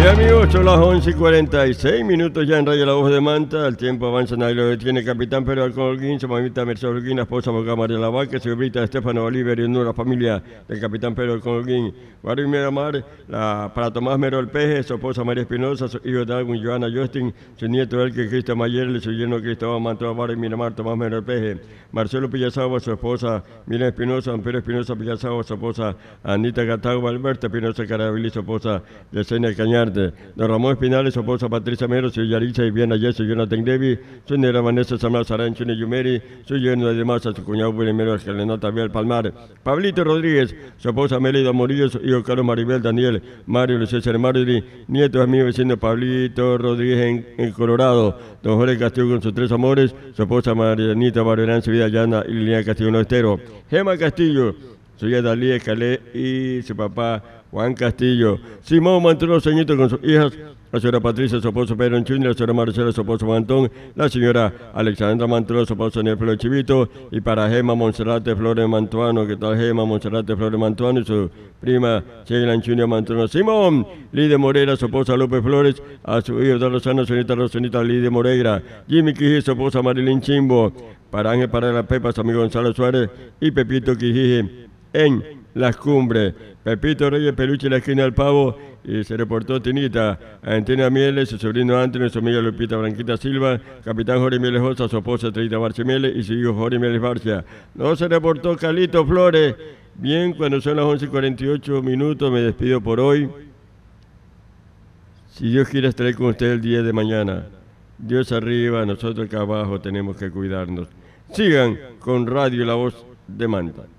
Amigos, son las 11:46 ya en Radio La Voz de Manta. El tiempo avanza, nadie lo detiene. Capitán Pedro Alcolguín, su mamita Mercedes Holguín, la esposa Boca María La Vaca, señorita Estefano Oliver y la familia del Capitán Pedro Alcolguín. Guardo y Miramar, para Tomás Mero el Peje, su esposa María Espinosa, su hijo Darwin, Joana Justin, su nieto Elke Cristian Mayer, su yerno Cristóbal Mantoa, Guardo y Miramar, Tomás Mero el Peje. Marcelo Pillazagua, su esposa Miriam Espinosa, Ampero Espinosa Pillazagua, su esposa Anita Gatagua, Alberto Espinosa Carabili, su esposa Yesenia Cañarte. Don Ramón Espinales, su esposa Patricia Mero, su Yaritza y Viana Yeso, Jonathan Devi, su negra Vanessa Samuel Sarancho, Yumeri, su yerno de Masa, su cuñado William Mero, Gelenota Vial Palmar, Pablito Rodríguez, su esposa Melida Morillo, su hijo Carlos Maribel, Daniel, Mario, Luis César Mariri, nieto de mi vecino Pablito Rodríguez en Colorado, don Jorge Castillo con sus tres amores, su esposa Marianita Barberán, su vida Llana y Liliana Castillo Estero, Gema Castillo, su hija Dalí Escalé y su papá Juan Castillo. Simón Mantuno Señito con sus hijas, la señora Patricia, su esposo Pedro Enchuña, la señora Marcela, su esposo Mantón, la señora Alexandra Mantuno, su esposo Daniel Flores Chivito, y para Gema Monserrate Flores Mantuano, que tal Gema Monserrate Flores Mantuano y su prima Sheila Enchuña Mantuno. Simón Lide Moreira, su esposa López Flores, a su hijo de Rosana, señorita Rosanita Lide Moreira, Jimmy Quijije, su esposa Marilyn Chimbo, para Ángel para la Pepa, su amigo Gonzalo Suárez y Pepito Quijije en Las Cumbres. Pepito Reyes Peluche en la esquina del Pavo, y se reportó Tinita, Antena Mieles, su sobrino Antonio, su amiga Lupita Blanquita Silva, Capitán Jorge Mieles Josa, su esposa Trita Barcia Mieles y su hijo Jorge Mieles Barcia. No se reportó Calito Flores. Bien, cuando son las 11:48, me despido por hoy. Si Dios quiere, estaré con usted el día de mañana. Dios arriba, nosotros acá abajo tenemos que cuidarnos. Sigan con Radio La Voz de Manta.